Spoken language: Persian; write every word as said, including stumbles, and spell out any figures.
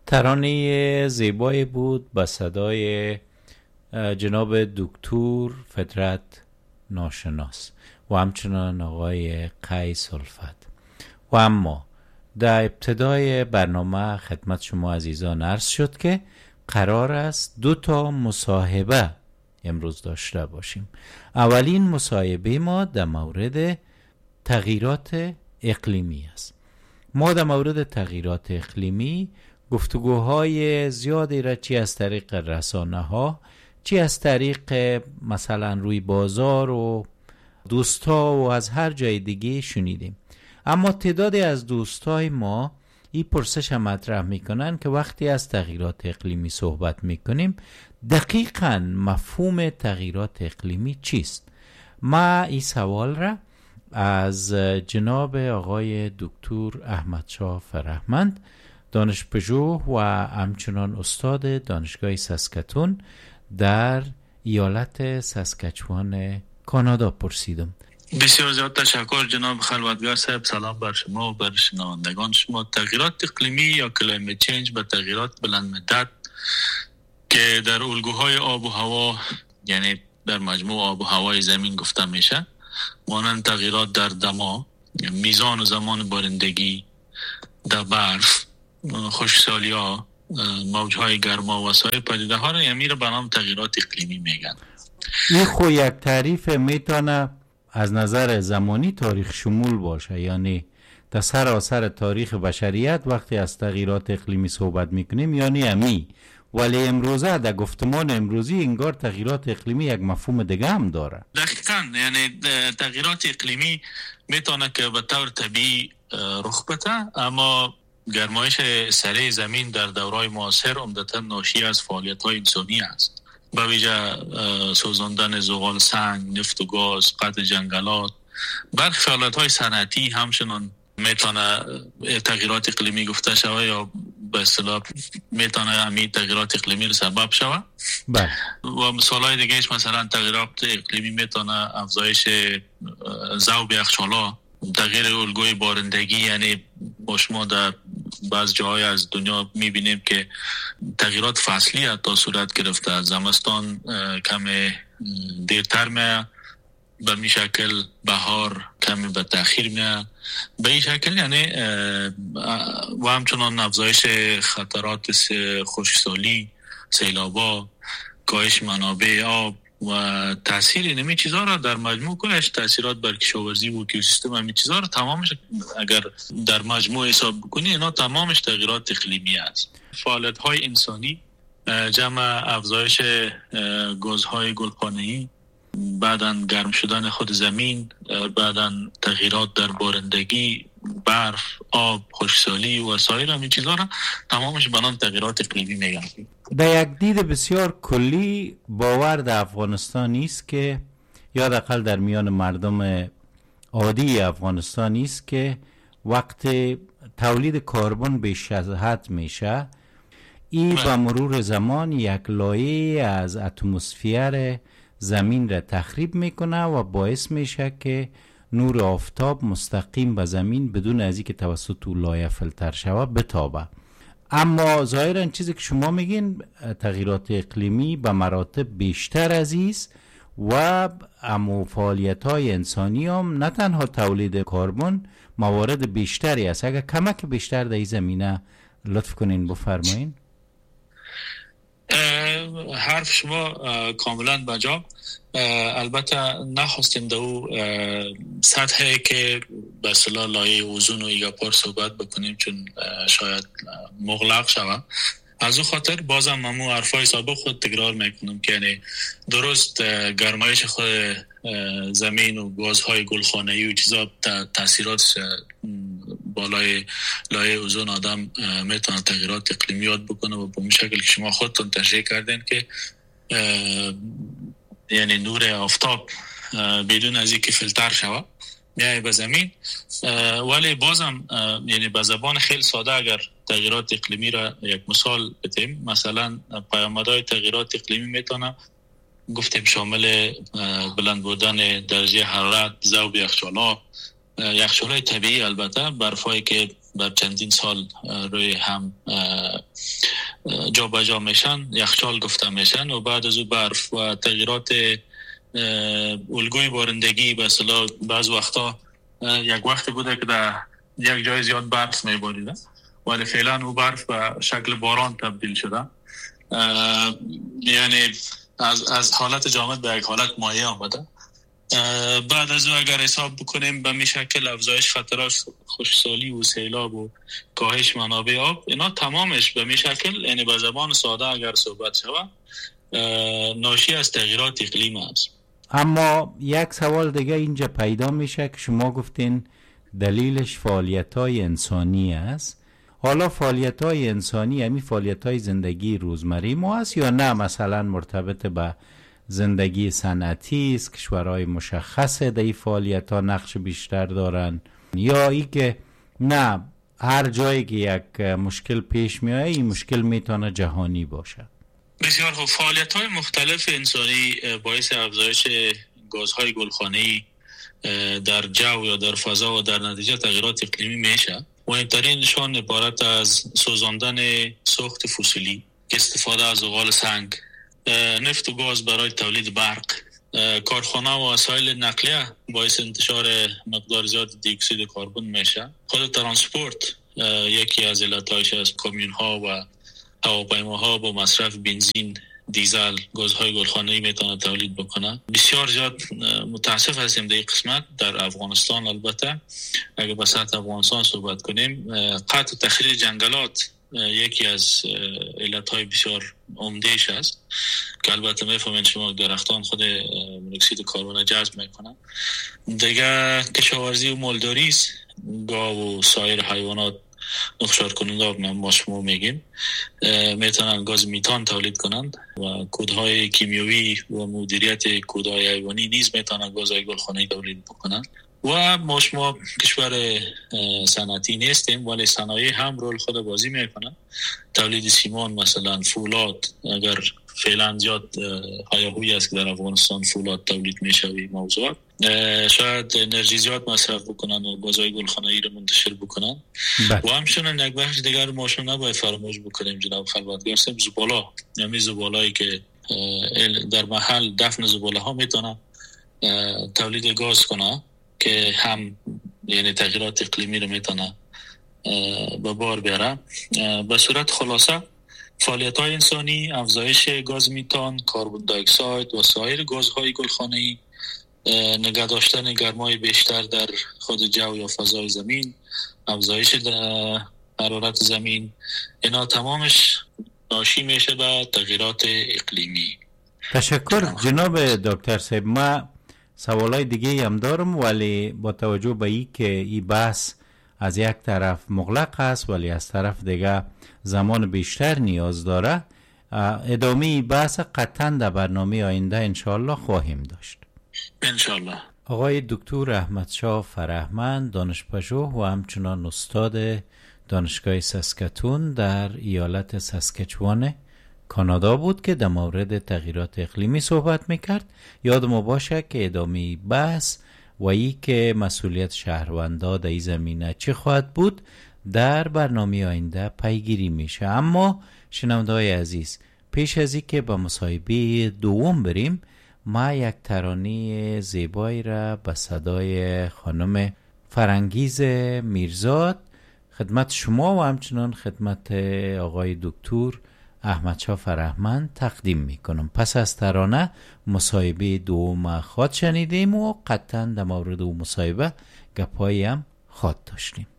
ترانه زیبایی بود با صدای جناب دکتر فطرت ناشناس و همچنان آقای قیس الفت. و اما در ابتدای برنامه خدمت شما عزیزان عرض شد که قرار است دو تا مصاحبه امروز داشته باشیم. اولین مصاحبه ما در مورد تغییرات اقلیمی است. ما در مورد تغییرات اقلیمی گفتگوهای زیادی را چی از طریق رسانه ها، چی از طریق مثلا روی بازار و دوستا و از هر جای دیگه شنیدیم. اما تعدادی از دوستای ما این پرسش هم مطرح میکنن که وقتی از تغییرات اقلیمی صحبت میکنیم دقیقاً مفهوم تغییرات اقلیمی چیست؟ ما این سوال را از جناب آقای دکتر احمدشاه فرهمند، دانشپژوه و همچنان استاد دانشگاه ساسکاتون در ایالت ساسکاچوان کانادا پرسیدم. بسیار زیاد تشکر جناب خلوتگاه صاحب. سلام بر شما و بر شنوندگان شما. تغییرات اقلیمی یا کلایمت چینج به تغییرات بلند مدت که در الگوهای آب و هوا، یعنی در مجموع آب و هوای زمین گفته میشه، مانند تغییرات در دما، میزان و زمان بارندگی، در برف، خشکسالی ها، موجهای گرما و سایر پدیده ها را امیر به نام تغییرات اقلیمی میگن. این خو یک تعریف میتونه از نظر زمانی تاریخ شمول باشه، یعنی در سراسر تاریخ بشریت وقتی از تغییرات اقلیمی صحبت میکنیم یعنی امی، ولی امروزه در گفتمان امروزی انگار تغییرات اقلیمی یک مفهوم دیگه هم داره. دقیقاً، یعنی تغییرات اقلیمی میتونه که به طور طبیعی رخ بده، اما گرمایش سطح زمین در دورهای معاصر عمدتاً ناشی از فعالیت‌های انسانی است، به ویژه سوزاندن زغال سنگ، نفت و گاز، قطع جنگلات. برخی فعالیت‌های صنعتی همچنان میتونه تغییرات اقلیمی گفته شود یا به اصطلاح میتونه همین تغییرات اقلیمی رو سبب شود. بله. و مثالهای دیگهش مثلا تغییرات اقلیمی میتونه افزایش ذوب یخچال‌ها، تغییر الگوی بارندگی، یعنی با شما در بعض جاهای از دنیا میبینیم که تغییرات فصلی حتی صورت گرفته، زمستان کم دیرتر میاد، به می شکل بهار کمی به تأخیر میاد، به این شکل یعنی و همچنان افزایش خطرات خشکسالی، سیلابا، کاهش منابع آب و تاثیر اینمی چیزها را در مجموع کلش تاثیرات بر کشاورزی و اکوسیستم همین چیزها را تمامش اگر در مجموع حساب بکنی اینا تمامش تغییرات اقلیمی است. فعالیت های انسانی، جمع افزایش گازهای گلخانه‌ای، بعداً گرم شدن خود زمین، بعداً تغییرات در بارندگی، برف، آب، خشکسالی و سایر همین چیزها را تمامش به نام تغییرات اقلیمی میگن. در یک دید بسیار کلی باور در افغانستان نیست که، یا حداقل در میان مردم عادی افغانستان نیست که وقت تولید کربن بیش از حد میشه، این با مرور زمان یک لایه از اتمسفر زمین را تخریب میکنه و باعث میشه که نور آفتاب مستقیم به زمین بدون از اینکه توسط اون لایه فیلتر شوه بتابه. اما ظاهرا چیزی که شما میگین تغییرات اقلیمی به مراتب بیشتر از است و اما فعالیت های انسانی هم نه تنها تولید کربن موارد بیشتری است. اگر کمک بیشتر در این زمینه لطف کنین بفرمایین. حرف شما کاملا بجا. البته نخواستیم دو سطحی که به اصطلاح لایه اوزون و ایگاپار صحبت بکنیم چون شاید مغلق شود. از او خاطر بازم ممنون حرفای سابق خود تکرار میکنم که یعنی درست گرمایش خود زمین و گازهای گلخانه‌ای و چیزا تاثیرات بالای لایه اوزون آدم میتونه تغییرات اقلیمی یاد بکنه و به اون شکل که شما خودتون تشریح کردین که یعنی نور آفتاب بدون از اینکه فیلتر شود میای به زمین. ولی بازم یعنی به زبان خیلی ساده اگر تغییرات اقلیمی را یک مثال بدیم، مثلا پیامدهای تغییرات اقلیمی میتونه گفتیم شامل بلند بودن درجه حرارت، ذوب یخچال‌ها، یخچال‌های طبیعی، البته برفایی که بر چندین سال روی هم جا به جا میشن، یخچال گفته میشن، و بعد از او برف و تغییرات الگوی بارندگی به اصطلاح بعض وقتا یک وقت بوده که در یک جای زیاد برف میباریده ولی فعلا او برف به شکل باران تبدیل شده. یعنی از از حالت جامد به یک حالت مایع آمده. بعد از او اگر حساب بکنیم به می شکل افزایش خطرات خشکسالی و سیلاب و کاهش منابع آب، اینا تمامش به می شکل، یعنی به زبان ساده اگر صحبت شود، ناشی از تغییرات اقلیم است. اما یک سوال دیگه اینجا پیدا میشه که شما گفتین دلیلش فعالیت‌های انسانی است. حالا فعالیت‌های انسانی همین فعالیت‌های زندگی روزمره ما است یا نه مثلا مرتبط به زندگی صنعتی است، کشورهای مشخصه در این فعالیت‌ها نقش بیشتر دارن، یا ای که نه هر جایی که یک مشکل پیش میاد این مشکل میتونه جهانی باشه؟ بسیار خوب. فعالیت‌های مختلف انسانی باعث افزایش گازهای گلخانه‌ای در جو یا در فضا و در نتیجه تغییرات اقلیمی میشه. مهمترینشان عبارت از سوزاندن سوخت فسیلی، استفاده از زغال سنگ، نفت و گاز برای تولید برق، کارخانه و وسایل نقلیه باعث انتشار مقدار زیاد دی اکسید کربن میشه. خود ترانسپورت یکی از علتایش از کامیون ها و هواپیماها با مصرف بنزین، دیزل، گازهای گلخانه‌ای میتونه تولید بکنه. بسیار زیاد متاسف هستیم در این قسمت در افغانستان. البته اگر به سطح افغانستان صحبت کنیم، قطع و تخریب جنگلات یکی از علتهای بسیار عمدهش است که البته میفهمین شما درختان خود مونوکسید کربن جذب میکنن. دیگه کشاورزی و مالداری است. گاو و سایر حیوانات نخشار کننده ما شما میگیم میتونن گاز میتان تولید کنند و کودهای کیمیایی و مدیریت کودهای حیوانی نیز میتونن گازهای گلخانه‌ای تولید بکنند. و ما شما کشور صنعتی نیستیم ولی صنایع هم رول خود بازی میکنن. تولید سیمان مثلا، فولاد، اگر فعلا زیاد هیاهویی است که در افغانستان فولاد تولید میشه و موضوعات، شاید انرژی زیاد مصرف بکنن و گازهای گلخانه‌ای رو منتشر بکنن. بله. و همچنین یک بخش دیگر ما شما نباید فراموش بکنیم جناب خلوتگار، زباله، یعنی زباله‌ای که در محل دفن زباله ها میتونه تولید گاز کنه که هم یعنی تغییرات اقلیمی رو میتونه به بار بیاره. به صورت خلاصه فعالیت‌های انسانی، افزایش گاز میتان، کربن دی اکساید و سایر گازهای گلخانه‌ای، نگه داشتن گرمای بیشتر در خود جو یا فضای زمین، افزایش حرارت زمین، اینا تمامش ناشی میشه به تغییرات اقلیمی. تشکر جناب دکتر صاحب. ما سوالای دیگه هم دارم ولی با توجه به این که این بحث از یک طرف مغلق است ولی از طرف دیگه زمان بیشتر نیاز داره، ادامه بحث قطعا در برنامه آینده انشاءالله خواهیم داشت. انشاءالله. آقای دکتر احمدشاه فرهمند، دانشپژوه و همچنان استاد دانشگاه ساسکاتون در ایالت ساسکچوان کانادا بود که در مورد تغییرات اقلیمی صحبت میکرد. یاد ما باشه که ادامه بحث و ای که مسئولیت شهروندا در این زمینه چه خواهد بود در برنامه آینده پیگیری میشه. اما شنونده‌های عزیز، پیش از این که به مصاحبه دوم بریم، ما یک ترانه زیبایی را به صدای خانم فرنگیز میرزاد خدمت شما و همچنان خدمت آقای دکتر احمدشاه فرهمند تقدیم میکنم. پس از ترانه مصاحبه دوم خود شنیدیم و قطعا در مورد او مصاحبه گپایی هم خود داشتیم.